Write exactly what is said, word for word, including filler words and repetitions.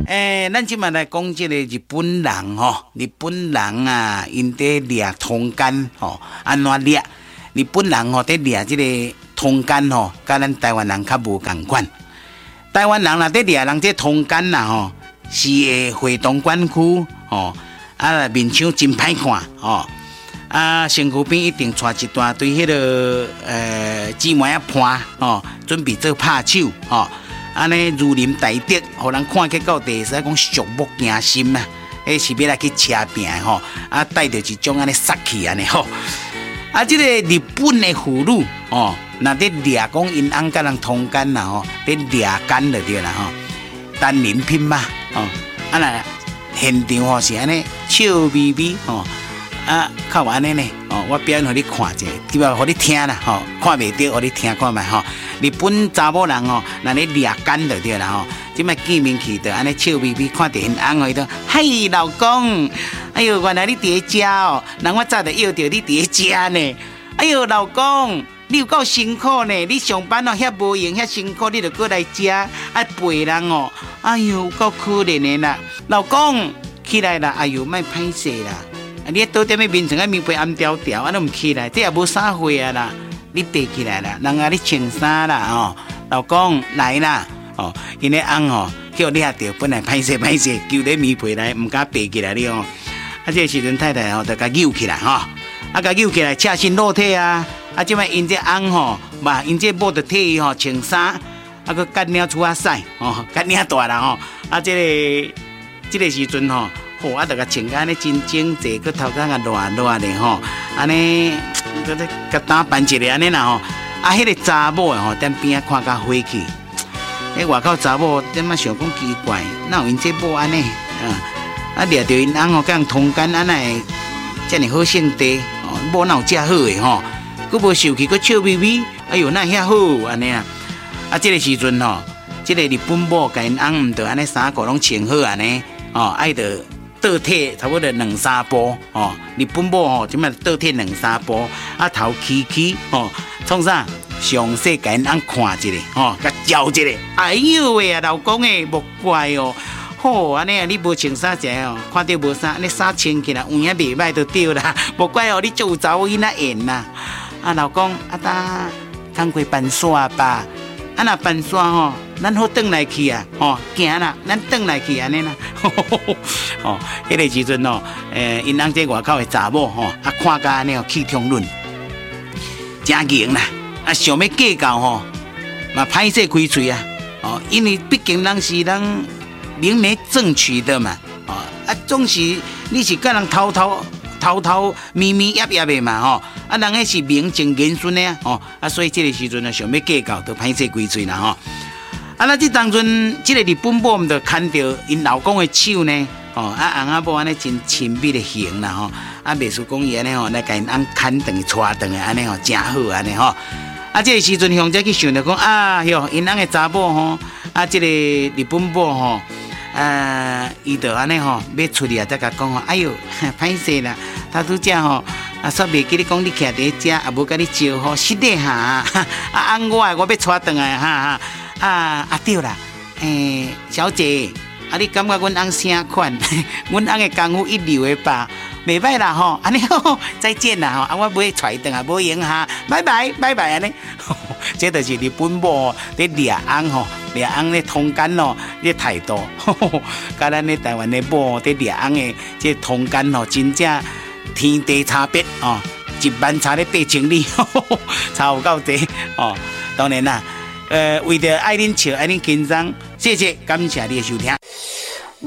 诶，咱即马来讲即个日本人吼，日本人啊，因伫掠通奸吼，安怎掠？日本人吼伫掠即个通奸吼，甲咱台湾人较无共款。台湾人若伫掠人即通奸啦吼，是会会东管区吼，啊面相真歹看吼，啊身躯边一定带一大堆迄、那个呃姊妹啊伴吼，准备做拍手吼。安尼如临大敌，互人看起到第使讲触目惊心啊！迄是要来去车拼的吼，啊带着一种安尼杀气安尼吼。啊，即、这个日本的妇女哦，若伫掠讲因翁甲人通奸啦吼，伫掠奸就对啦吼，单人品嘛哦，啊那现场吼是安尼笑眯眯吼，啊靠安尼呢哦，我表演互你看者，对吧？互你听啦吼，看袂到，互你听看觅吼。日本查某人哦，若咧掠奸就对啦吼，即摆见面去就安尼笑眯眯，看着因翁哦，伊都嘿老公，哎哟，原来你伫咧遮哦，人我早就约着你伫咧遮呢。哎哟，老公，你有够辛苦呢，你上班哦遐无用，遐辛苦，你就过来遮爱陪人哦。哎哟，够可怜的啦，老公起来啦，哎哟，莫歹势啦，你倒踮咧面床啊面皮暗条条，啊都唔起来，这也无啥岁啊啦。你爬起来啦，人啊你穿衫啦哦，老公来啦哦，因咧翁吼叫你下着本来歹势歹势，揪咧棉被来，唔敢爬起来了哦。啊，这时阵太太吼就甲扭起来吼，啊甲扭起来赤身裸体啊，啊即摆因这翁吼，嘛因这某着替伊吼穿衫，啊佮干领厝啊屎哦，干领大啦吼，啊这个这个时阵吼。哦，啊，著甲穿甲安尼真整齐，佮头壳甲乱乱的吼，安尼，佮咧甲打扮一下安尼啦吼。啊，迄、那个查某诶吼，踮边仔看甲火气。迄外口查某踮仔想讲奇怪，哪有因这某安尼？啊，啊掠着因翁吼，甲人通奸安尼，遮尔好性地，哦，某哪有遮好诶吼？佮无受气，佮笑眯眯，哎哟，哪遐好安尼啊？啊，这个时阵吼，这个日本某甲因翁毋着安尼衫裤拢穿好安尼，哦，爱着。倒退差不多两三步哦，日本某吼，即摆倒退两三步，啊头起起哦，创啥？详细甲因翁看一下哦，甲照一下。哎呦喂啊，老公诶，莫怪哦，好安尼啊，你无穿衫者哦，看到无衫，安尼衫穿起来有影袂歹就对啦，莫怪哦，你就有查某囡仔缘啦。啊，老公，啊搭通过办煞吧。啊，若办煞吼，咱好转来去啊，吼，行啦，咱转来去安尼啦，哦，迄个时阵哦，诶，因翁这外口的查某吼，啊，看甲安尼哦，气冲润，真硬啦，啊，想要计较吼，嘛歹势开嘴啊，哦，因为毕竟人是人明媒正娶的嘛，哦，啊，总是你是甲人偷偷。偷偷咪咪压压的嘛吼，啊，人迄是名正言顺的啊，吼，啊，所以这个时阵呢，想要计较，就歹势归嘴啦吼。啊，那这当阵，这个日本某毋就牵着因老公的手呢，哦，啊，翁仔某安尼真亲密的型啦吼，啊，袂输讲伊安尼吼，来甲因翁牵转去、带转去安尼吼，真好安尼吼。啊，这个时阵向者去想着讲啊，哟，因翁的查某吼，啊，这个日本某吼。啊，伊就安尼吼，要出去啊，再甲讲吼，哎哟，歹势啦，他拄则吼，啊，煞袂记你讲你徛伫遮，也无甲你招呼，失礼哈，啊，按我我要带转来哈哈，啊啊对啦，诶、欸，小姐，啊，你感觉阮翁啥款？阮翁的功夫一流的吧？袂歹啦吼，安尼吼，再见啦吼，啊，我买带转啊，无用哈，拜拜拜拜安尼，这就是日本某咧掠翁吼。掠翁咧通奸咯，咧态度，甲咱咧台湾咧某咧掠翁的这通奸咯，真正天地差别哦，一万差咧八千里，差有够多哦。当然啦，呃，为着爱恁笑，爱恁轻松，谢谢，感谢你的收听。